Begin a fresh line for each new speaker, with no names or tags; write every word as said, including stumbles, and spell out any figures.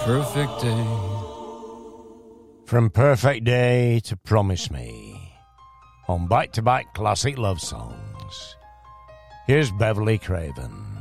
Perfect Day.
From Perfect Day to Promise Me, on back-to-back classic love songs, here's Beverly Craven.